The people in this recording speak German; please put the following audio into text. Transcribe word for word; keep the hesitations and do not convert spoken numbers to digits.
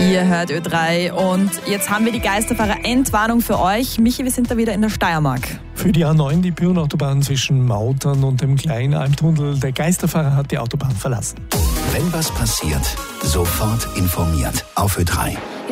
Ihr hört Ö drei und jetzt haben wir die Geisterfahrer-Entwarnung für euch. Michi, wir sind da wieder in der Steiermark. Für die A neun, die Pyrenautobahn zwischen Mautern und dem Kleinalmtunnel. Der Geisterfahrer hat die Autobahn verlassen. Wenn was passiert, sofort informiert auf Ö drei.